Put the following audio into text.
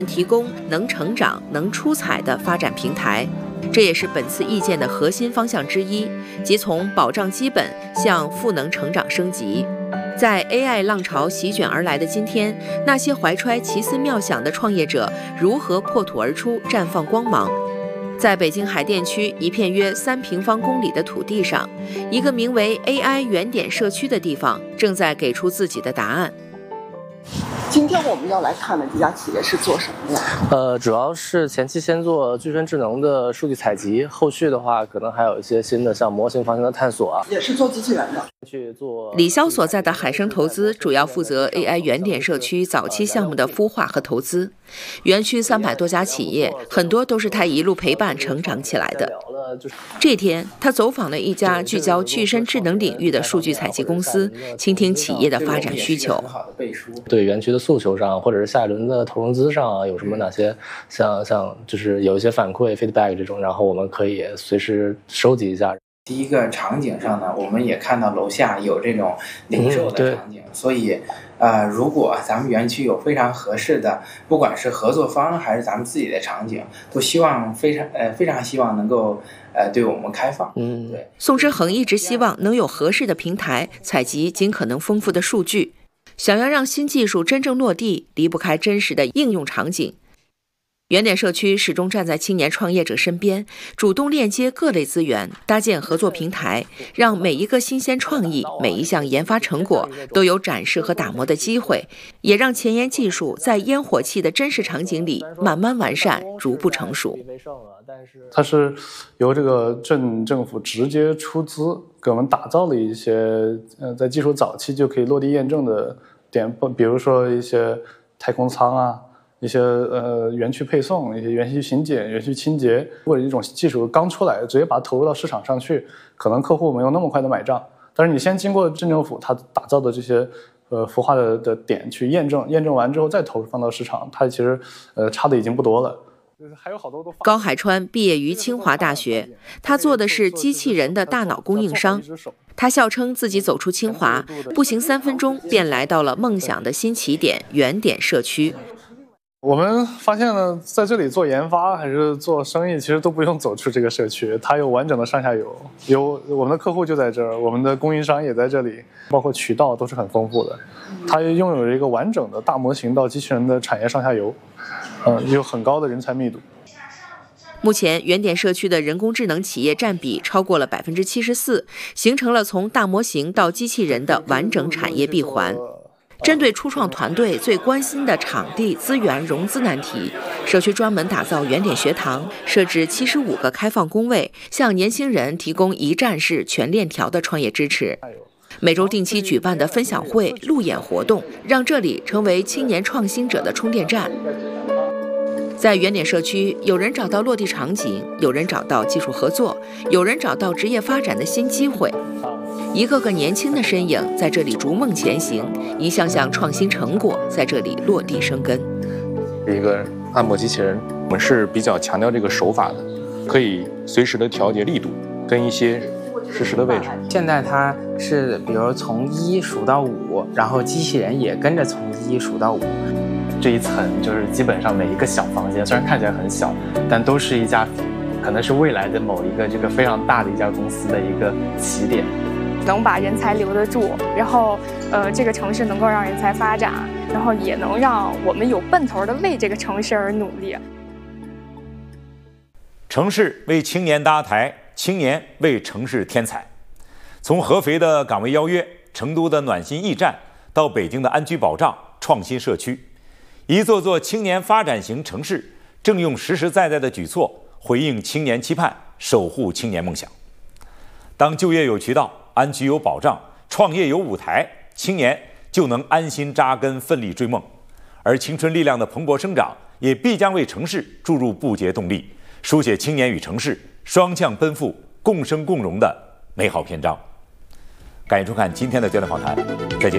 提供能成长、能出彩的发展平台。这也是本次意见的核心方向之一，即从保障基本向赋能成长升级。在 AI 浪潮席卷而来的今天，那些怀揣奇思妙想的创业者如何破土而出，绽放光芒？在北京海淀区一片约3平方公里的土地上，一个名为 AI 原点社区的地方正在给出自己的答案。 今天我们要来看的这家企业是做什么的？ 主要是前期先做具身智能的数据采集，后续的话可能还有一些新的像模型方向的探索啊， 也是做机器人的。 李潇所在的海生投资主要负责 AI 原点社区早期项目的孵化和投资，园区300多家企业，很多都是他一路陪伴成长起来的。这天，他走访了一家聚焦具身智能领域的数据采集公司，倾听企业的发展需求。 对园区的诉求上，或者是下一轮的投融资上有什么哪些像就是有一些反馈 feedback 这种，然后我们可以随时收集一下。 第一个场景上呢，我们也看到楼下有这种零售的场景，所以如果咱们园区有非常合适的，不管是合作方还是咱们自己的场景，都希望非常希望能够对我们开放。对。 宋之恒一直希望能有合适的平台采集尽可能丰富的数据，想要让新技术真正落地，离不开真实的应用场景。原点社区始终站在青年创业者身边，主动链接各类资源，搭建合作平台，让每一个新鲜创意、每一项研发成果都有展示和打磨的机会，也让前沿技术在烟火气的真实场景里慢慢完善，逐步成熟。 它是由这个镇政府直接出资给我们打造了一些在技术早期就可以落地验证的点，比如说一些太空舱啊，一些园区配送，一些园区巡检、园区清洁，或者一种技术刚出来直接把它投入到市场上去，可能客户没有那么快的买账，但是你先经过镇政府它打造的这些孵化的点去验证，验证完之后再投放到市场，它其实差的已经不多了。还有好多高海川毕业于清华大学，他做的是机器人的大脑供应商。他笑称自己走出清华，步行3分钟便来到了梦想的新起点原点社区。 我们发现呢，在这里做研发还是做生意，其实都不用走出这个社区，它有完整的上下游，有我们的客户就在这儿，我们的供应商也在这里，包括渠道都是很丰富的。它拥有一个完整的大模型到机器人的产业上下游，有很高的人才密度。 目前，原点社区的人工智能企业占比超过了74%，形成了从大模型到机器人的完整产业闭环。针对初创团队最关心的场地、资源、融资难题，社区专门打造原点学堂，设置75个开放工位，向年轻人提供一站式全链条的创业支持。每周定期举办的分享会、路演活动，让这里成为青年创新者的充电站。在原点社区，有人找到落地场景，有人找到技术合作，有人找到职业发展的新机会。一个个年轻的身影在这里逐梦前行，一项项创新成果在这里落地生根。 一个按摩机器人，我们是比较强调这个手法的，可以随时的调节力度跟一些实时的位置。 现在它是比如从1数到5，然后机器人也跟着从1数到5。 这一层就是基本上每一个小房间，虽然看起来很小，但都是一家可能是未来的某一个这个非常大的一家公司的一个起点。 能把人才留得住，然后这个城市能够让人才发展，然后也能让我们有奔头的为这个城市而努力。 城市为青年搭台，青年为城市添彩。从合肥的岗位邀约、成都的暖心驿站，到北京的安居保障、创新社区，一座座青年发展型城市正用实实在在的举措回应青年期盼，守护青年梦想。当就业有渠道，安居有保障，创业有舞台，青年就能安心扎根，奋力追梦。而青春力量的蓬勃生长，也必将为城市注入不竭动力，书写青年与城市双向奔赴、共生共荣的美好篇章。感谢收看今天的焦点访谈，再见。